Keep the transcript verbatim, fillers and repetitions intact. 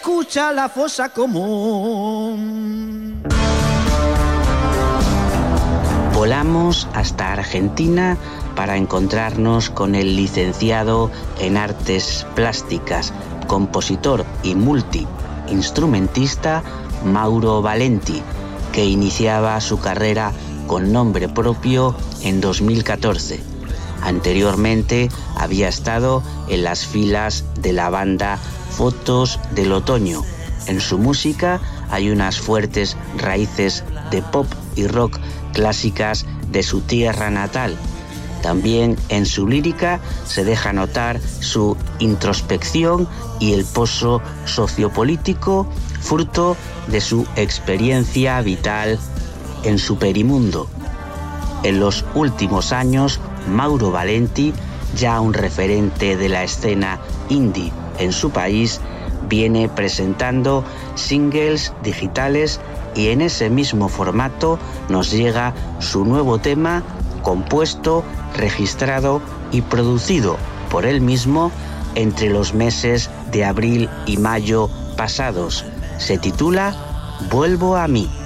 escucha la fosa común. Volamos hasta Argentina para encontrarnos con el licenciado en Artes Plásticas, compositor y multiinstrumentista Mauro Valenti, que iniciaba su carrera con nombre propio en dos mil catorce. Anteriormente había estado en las filas de la banda Fotos del Otoño. En su música hay unas fuertes raíces de pop y rock clásicas de su tierra natal. También en su lírica se deja notar su introspección y el pozo sociopolítico, fruto de su experiencia vital en su perimundo. En los últimos años, Mauro Valenti, ya un referente de la escena indie en su país, viene presentando singles digitales y en ese mismo formato nos llega su nuevo tema, compuesto, registrado y producido por él mismo entre los meses de abril y mayo pasados. Se titula Vuelvo a mí.